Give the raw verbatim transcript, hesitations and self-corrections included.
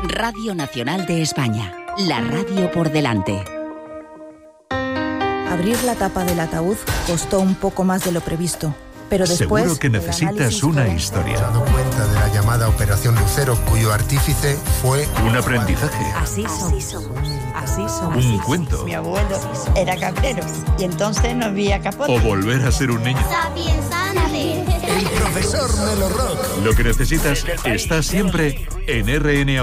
Radio Nacional de España. La radio por delante. Abrir la tapa del ataúd costó un poco más de lo previsto, pero después... Seguro que necesitas una historia. Me he dado cuenta de la llamada Operación Lucero, cuyo artífice fue... Un aprendizaje. Así somos. Así somos. Un cuento. Mi abuelo era cabrero y entonces no había capote. O volver a ser un niño. El profesor Melo Rock. Lo que necesitas está siempre en R N A.